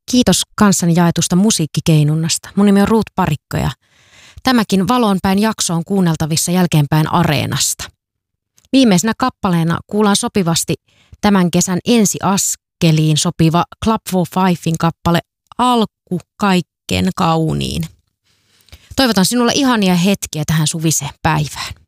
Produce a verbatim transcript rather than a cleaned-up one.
Kiitos kanssani jaetusta musiikkikeinunnasta. Mun nimi on Ruut Parikko ja tämäkin Valoonpäin jakso on kuunneltavissa jälkeenpäin Areenasta. Viimeisenä kappaleena kuullaan sopivasti tämän kesän ensiaskeliin sopiva Club for Fivein kappale Alku kaikkein kauniin. Toivotan sinulle ihania hetkiä tähän suviseen päivään.